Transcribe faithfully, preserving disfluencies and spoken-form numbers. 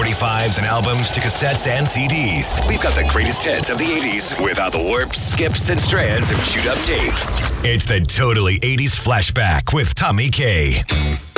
forty-fives and albums to cassettes and C Ds. We've got the greatest hits of the eighties without the warps, skips, and strands of chewed up tape. It's the Totally eighties Flashback with Tommy K.